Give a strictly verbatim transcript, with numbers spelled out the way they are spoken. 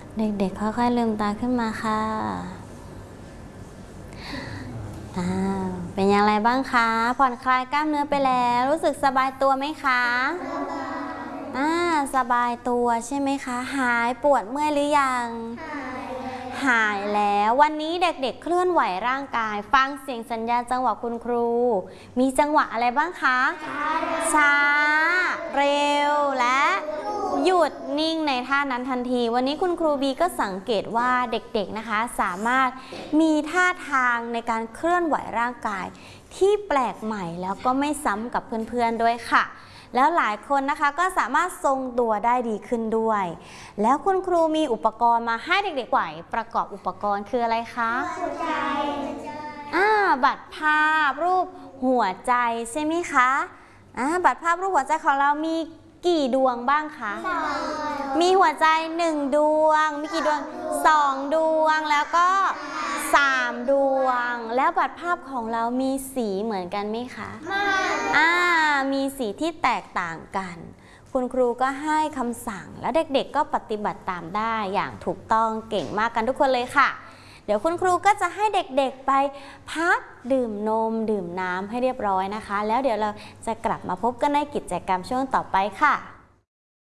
เด็กๆค่อยๆลืมตาขึ้นมาค่ะอ่าเป็นอย่างไรบ้างคะผ่อนคลายกล้ามเนื้อไปแล้วรู้สึกสบายตัวไหมคะอ่าสบายตัวใช่ไหมคะหายปวดเมื่อยหรือยังหายแล้ววันนี้เด็กๆเคลื่อนไหวร่างกายฟังเสียงสัญญาณจังหวะคุณครูมีจังหวะอะไรบ้างคะช้าเร็วและหยุดนิ่งในท่านั้นทันทีวันนี้คุณครูบีก็สังเกตว่าเด็กๆนะคะสามารถมีท่าทางในการเคลื่อนไหวร่างกายที่แปลกใหม่แล้วก็ไม่ซ้ำกับเพื่อนๆด้วยค่ะแล้วหลายคนนะคะก็สามารถทรงตัวได้ดีขึ้นด้วยแล้วคุณครูมีอุปกรณ์มาให้เด็กๆไหวประกอบอุปกรณ์คืออะไรคะหัวใจอ่าบัตรภาพรูปหัวใจใช่ไหมคะอ่าบัตรภาพรูปหัวใจของเรามีกี่ดวงบ้างคะมีหัวใจหนึ่งดวงมีกี่ดวงสองดวงแล้วก็สามดวงแล้วบัตรภาพของเรามีสีเหมือนกันไหมคะไม่อ่ามีสีที่แตกต่างกันคุณครูก็ให้คำสั่งแล้วเด็กๆก็ปฏิบัติตามได้อย่างถูกต้องเก่งมากกันทุกคนเลยค่ะเดี๋ยวคุณครูก็จะให้เด็กๆไปพักดื่มนมดื่มน้ำให้เรียบร้อยนะคะแล้วเดี๋ยวเราจะกลับมาพบกันในกิจกรรมช่วงต่อไปค่ะ